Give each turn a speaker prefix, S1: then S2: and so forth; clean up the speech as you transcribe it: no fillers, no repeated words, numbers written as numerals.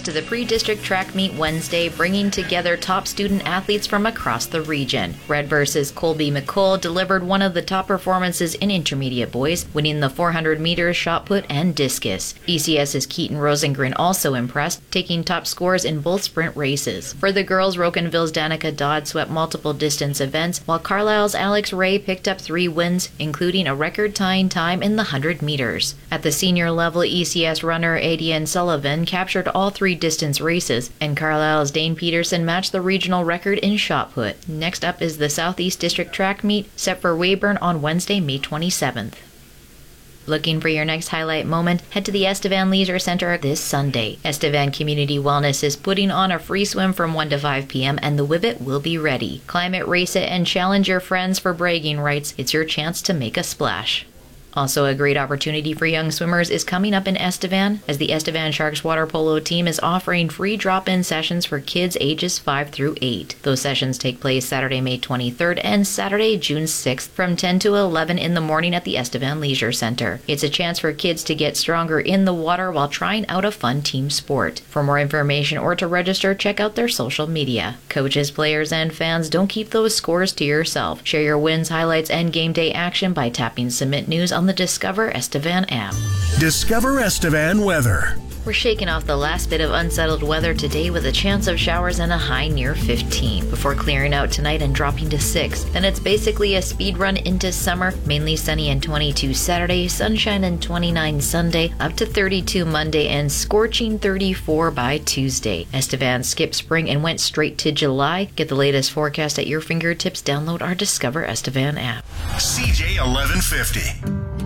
S1: hosted the pre-district track meet Wednesday, bringing together top student athletes from across the region. Red vs. Colby McColl delivered one of the top performances in intermediate boys, winning the 400 meters, shot put, and discus. ECS's Keaton Rosengren also impressed, taking top scores in both sprint races. For the girls, Rocanville's Danica Dodd swept multiple distance events, while Carlisle's Alex Ray picked up 3 wins, including a record-tying time in the 100 meters. At the senior level, ECS runner Adian Sullivan captured all 3 distance races, and Carlisle's Dane Peterson matched the regional record in shot put. Next up is the Southeast District track meet, set for Weyburn on Wednesday, May 27th. Looking for your next highlight moment? Head to the Estevan Leisure Center this Sunday. Estevan Community Wellness is putting on a free swim from 1 to 5 p.m. and the Wivet will be ready. Climb it, race it, and challenge your friends for bragging rights. It's your chance to make a splash. Also, a great opportunity for young swimmers is coming up in Estevan, as the Estevan Sharks water polo team is offering free drop-in sessions for kids ages 5 through 8. Those sessions take place Saturday, May 23rd and Saturday, June 6th from 10 to 11 in the morning at the Estevan Leisure Center. It's a chance for kids to get stronger in the water while trying out a fun team sport. For more information or to register, check out their social media. Coaches, players, and fans, don't keep those scores to yourself. Share your wins, highlights, and game day action by tapping Submit News on the Discover Estevan app.
S2: Discover Estevan weather.
S1: We're shaking off the last bit of unsettled weather today with a chance of showers and a high near 15, before clearing out tonight and dropping to 6. Then it's basically a speed run into summer, mainly sunny and 22 Saturday, sunshine and 29 Sunday, up to 32 Monday, and scorching 34 by Tuesday. Estevan skipped spring and went straight to July. Get the latest forecast at your fingertips. Download our Discover Estevan app.
S2: CJ 1150.